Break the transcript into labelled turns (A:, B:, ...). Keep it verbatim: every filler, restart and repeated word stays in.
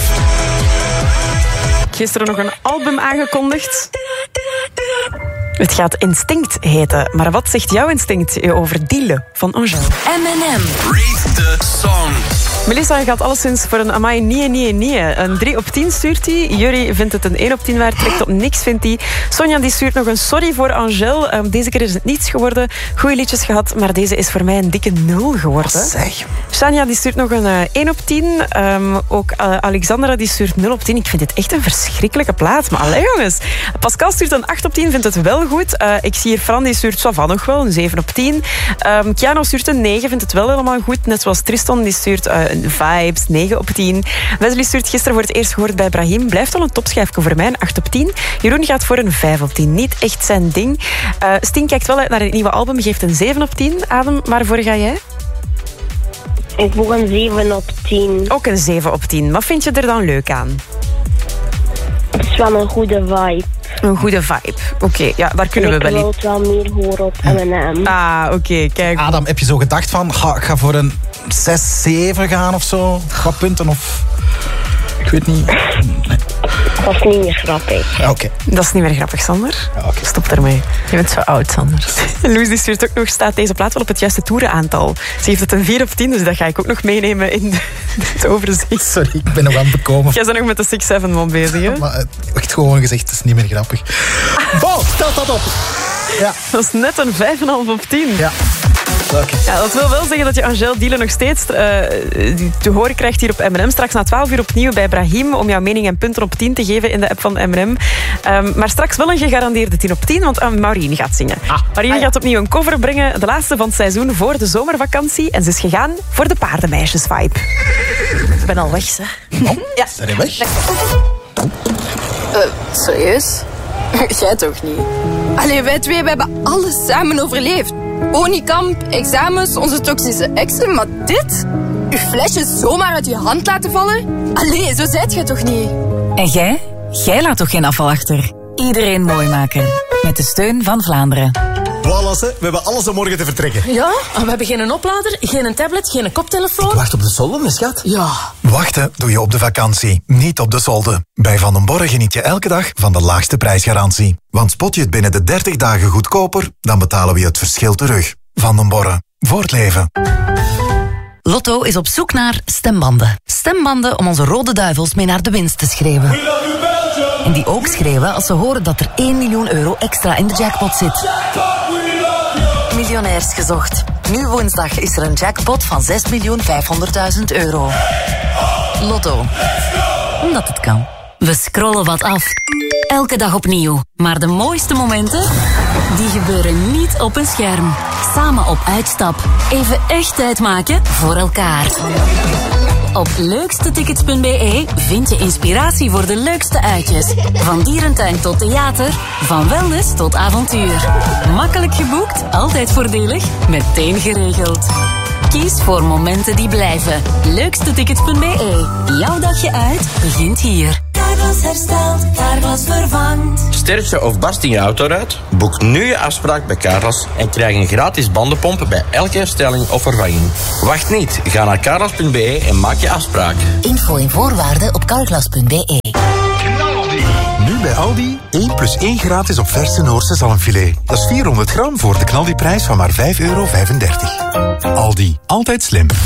A: Gisteren nog een album aangekondigd. Het gaat Instinct heten. Maar wat zegt jouw instinct over Diele van Angèle?
B: M en M.
C: Rate the song.
A: Melissa gaat alleszins voor een amai nee, nee, nee. Een drie op tien stuurt hij. Jury vindt het een één op tien waard. Trekt op niks, vindt hij. Sonja die stuurt nog een sorry voor Angèle. Um, deze keer is het niets geworden. Goeie liedjes gehad, maar deze is voor mij een dikke nul geworden.
D: Zeg.
A: Shania die stuurt nog een uh, één op tien. Um, ook uh, Alexandra die stuurt nul op tien. Ik vind dit echt een verschrikkelijke plaat. Maar allee jongens. Pascal stuurt een acht op tien, vindt het wel goed. Uh, ik zie hier Fran die stuurt zo van nog wel, een zeven op tien. Um, Kiano stuurt een negen, vindt het wel helemaal goed. Net zoals Tristan die stuurt uh, een vibes, negen op tien. Wesley stuurt gisteren voor het eerst gehoord bij Brahim. Blijft al een topschijfje voor mij, een acht op tien. Jeroen gaat voor een vijf op tien. Niet echt zijn ding. Uh, Stien kijkt wel uit naar het nieuwe album, geeft een zeven op tien. Adem, waarvoor ga jij?
E: Ik voor een zeven op tien.
A: Ook een zeven op tien. Wat vind je er dan leuk aan?
E: Het is wel een goede vibe.
A: Een goede vibe. Oké, okay, ja, daar kunnen
E: en
A: we wel
E: ik
A: in.
E: wil het wel meer horen op M en M.
A: Ah, oké, okay, kijk.
D: Adam, heb je zo gedacht van, ga, ik ga voor een zes, zeven gaan of zo? Qua punten of... Ik weet niet. Nee.
E: Dat is niet meer grappig.
D: Ja, oké. Okay.
A: Dat is niet meer grappig, Sander.
D: Ja, okay.
A: Stop ermee.
B: Je bent zo oud, Sander.
A: Loes die stuurt ook nog, staat deze plaat wel op het juiste toerenaantal. Ze heeft het een vier op tien, dus dat ga ik ook nog meenemen in de, het overzicht.
D: Sorry, ik ben nog aan het bekomen.
A: Jij bent nog met de six seven man bezig, hè?
D: Maar echt gewoon gezegd, het is niet meer grappig. Bo, stel dat op. Ja.
A: Dat is net een vijf komma vijf op tien.
D: Ja. Okay.
A: Ja, dat wil wel zeggen dat je Angèle Diele nog steeds uh, te horen krijgt hier op M en M. Straks na twaalf uur opnieuw bij Brahim om jouw mening en punten op tien te geven in de app van M en M. Um, maar straks wel een gegarandeerde tien op tien, want uh, Maureen gaat zingen. Ah, Maureen ah, ja. gaat opnieuw een cover brengen, de laatste van het seizoen voor de zomervakantie. En ze is gegaan voor de paardenmeisjes-vibe.
B: Ik ben al weg, zeg.
D: Oh, ja. Zijn je weg?
B: Uh, serieus? Jij toch niet? Allee, wij twee we hebben alles samen overleefd. Oniekamp, examens, onze toxische exen, maar dit? Uw flesje zomaar uit je hand laten vallen? Allee, zo zijt jij toch niet?
F: En jij? Jij laat toch geen afval achter? Iedereen mooi maken. Met de steun van Vlaanderen.
G: Voilà, we hebben alles om morgen te vertrekken.
H: Ja, en we hebben geen oplader, geen tablet, geen koptelefoon.
G: Ik wacht op de solden, mijn schat.
H: Ja.
I: Wachten doe je op de vakantie, niet op de solden. Bij Van den Borre geniet je elke dag van de laagste prijsgarantie. Want spot je het binnen de dertig dagen goedkoper, dan betalen we je het verschil terug. Van den Borre. Voor het leven.
F: Lotto is op zoek naar stembanden. Stembanden om onze rode duivels mee naar de winst te schreeuwen. En die ook schreeuwen als ze horen dat er één miljoen euro extra in de jackpot zit. Miljonairs gezocht. Nu woensdag is er een jackpot van zes miljoen vijfhonderdduizend euro. Lotto. Omdat het kan. We scrollen wat af. Elke dag opnieuw. Maar de mooiste momenten, die gebeuren niet op een scherm. Samen op uitstap. Even echt tijd maken voor elkaar. Op leukstetickets punt b e vind je inspiratie voor de leukste uitjes. Van dierentuin tot theater, van wellness tot avontuur. Makkelijk geboekt, altijd voordelig, meteen geregeld. Kies voor momenten die blijven. leukstetickets punt b e. Jouw dagje uit begint hier.
J: Carglass herstelt, Carglass vervangt.
K: Sterf je of barst in je auto uit? Boek nu je afspraak bij Carglass en krijg een gratis bandenpomp bij elke herstelling of vervanging. Wacht niet, ga naar carglass punt b e en maak je afspraak.
F: Info en voorwaarden op carglass punt b e.
L: Nu bij Aldi, één plus één gratis op verse Noorse zalmfilet. Dat is vierhonderd gram voor de knaldiprijs van maar vijf euro vijfendertig. Aldi, altijd slim.